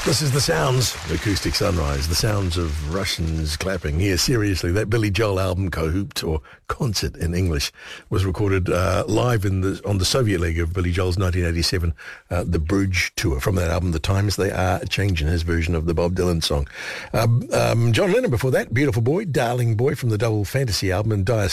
This is the sounds, Acoustic Sunrise, the sounds of Russians clapping. Yeah, seriously, that Billy Joel album, Cahoot, or Concert in English, was recorded live on the Soviet leg of Billy Joel's 1987 The Bruges Tour. From that album, The Times They Are Changing, his version of the Bob Dylan song. John Lennon before that, Beautiful Boy, Darling Boy from the Double Fantasy album, and Dire